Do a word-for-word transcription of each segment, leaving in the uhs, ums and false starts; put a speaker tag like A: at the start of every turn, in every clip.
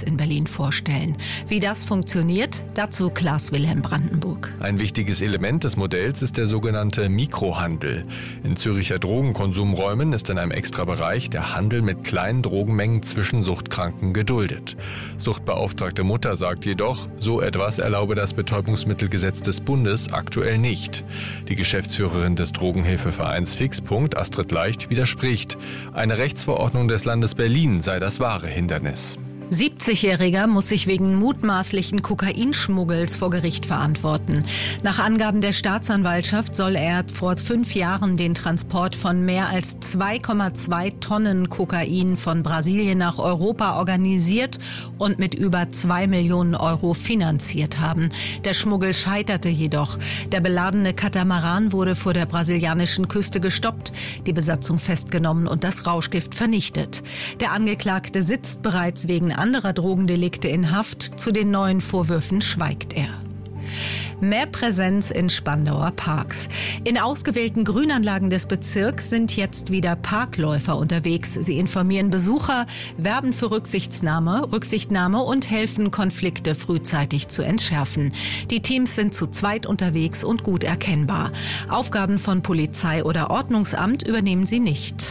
A: in Berlin vorstellen. Wie das funktioniert, dazu Klaas Wilhelm Brandenburg.
B: Ein wichtiges Element des Modells ist der sogenannte Mikrohandel. In Züricher Drogenkonsumräumen ist in einem Extrabereich der Handel mit kleinen Drogenmengen zwischen Suchtkranken geduldet. Suchtbeauftragte Mutter sagt jedoch, so etwas erlaube das Betäubungsmittelgesetz des Bundes aktuell nicht. Die Geschäftsführerin des Drogenhilfevereins Fixpunkt, Astrid Leicht, widerspricht. Eine Rechtsverordnung des Landes Berlin sei das wahre Hindernis.
A: siebzigjähriger muss sich wegen mutmaßlichen Kokainschmuggels vor Gericht verantworten. Nach Angaben der Staatsanwaltschaft soll er vor fünf Jahren den Transport von mehr als zwei Komma zwei Tonnen Kokain von Brasilien nach Europa organisiert und mit über zwei Millionen Euro finanziert haben. Der Schmuggel scheiterte jedoch. Der beladene Katamaran wurde vor der brasilianischen Küste gestoppt, die Besatzung festgenommen und das Rauschgift vernichtet. Der Angeklagte sitzt bereits wegen anderer Drogendelikte in Haft. Zu den neuen Vorwürfen schweigt er. Mehr Präsenz in Spandauer Parks. In ausgewählten Grünanlagen des Bezirks sind jetzt wieder Parkläufer unterwegs. Sie informieren Besucher, werben für Rücksichtnahme, Rücksichtnahme und helfen, Konflikte frühzeitig zu entschärfen. Die Teams sind zu zweit unterwegs und gut erkennbar. Aufgaben von Polizei oder Ordnungsamt übernehmen sie nicht.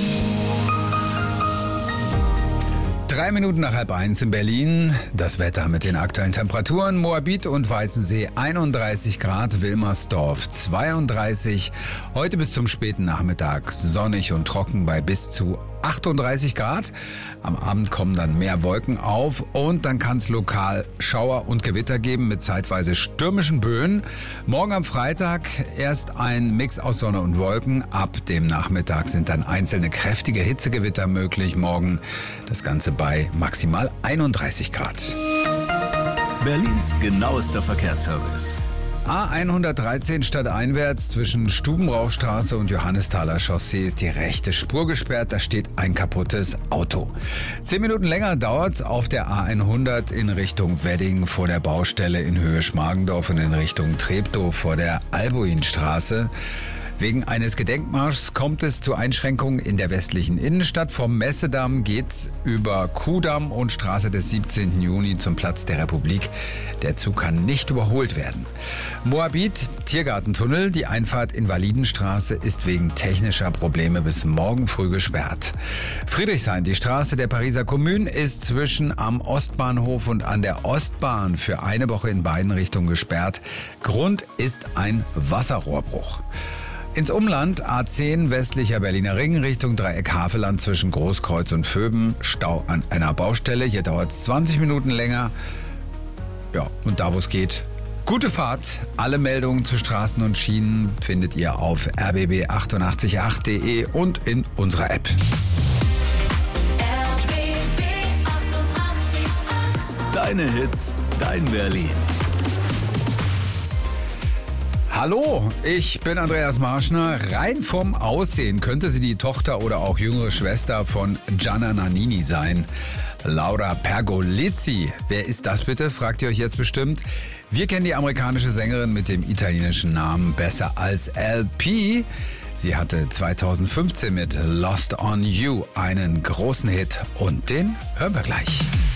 C: Drei Minuten nach halb eins in Berlin. Das Wetter mit den aktuellen Temperaturen. Moabit und Weißensee einunddreißig Grad, Wilmersdorf zweiunddreißig. Heute bis zum späten Nachmittag sonnig und trocken bei bis zu achtunddreißig Grad. Am Abend kommen dann mehr Wolken auf und dann kann es lokal Schauer und Gewitter geben mit zeitweise stürmischen Böen. Morgen am Freitag erst ein Mix aus Sonne und Wolken. Ab dem Nachmittag sind dann einzelne kräftige Hitzegewitter möglich. Morgen das Ganze bei maximal einunddreißig Grad.
D: Berlins genauester Verkehrsservice.
C: A hundertdreizehn stadteinwärts zwischen Stubenrauchstraße und Johannesthaler Chaussee ist die rechte Spur gesperrt. Da steht ein kaputtes Auto. Zehn Minuten länger dauert's auf der A hundert in Richtung Wedding vor der Baustelle in Höhe Schmargendorf und in Richtung Treptow vor der Albuinstraße. Wegen eines Gedenkmarschs kommt es zu Einschränkungen in der westlichen Innenstadt. Vom Messedamm geht's über Kuhdamm und Straße des siebzehnten Juni zum Platz der Republik. Der Zug kann nicht überholt werden. Moabit, Tiergartentunnel, die Einfahrt Invalidenstraße ist wegen technischer Probleme bis morgen früh gesperrt. Friedrichshain, die Straße der Pariser Kommune, ist zwischen am Ostbahnhof und an der Ostbahn für eine Woche in beiden Richtungen gesperrt. Grund ist ein Wasserrohrbruch. Ins Umland A zehn westlicher Berliner Ring Richtung Dreieck Havelland zwischen Großkreuz und Vöben. Stau an einer Baustelle. Hier dauert es zwanzig Minuten länger. Ja, und da wo es geht, gute Fahrt. Alle Meldungen zu Straßen und Schienen findet ihr auf r b b achtundachtzig punkt acht punkt de und in unserer App.
D: R B B achtundachtzig Komma acht. Deine Hits, dein Berlin.
C: Hallo, ich bin Andreas Marschner. Rein vom Aussehen könnte sie die Tochter oder auch jüngere Schwester von Gianna Nannini sein. Laura Pergolizzi. Wer ist das bitte, fragt ihr euch jetzt bestimmt. Wir kennen die amerikanische Sängerin mit dem italienischen Namen besser als L P. Sie hatte zweitausendfünfzehn mit Lost on You einen großen Hit und den hören wir gleich.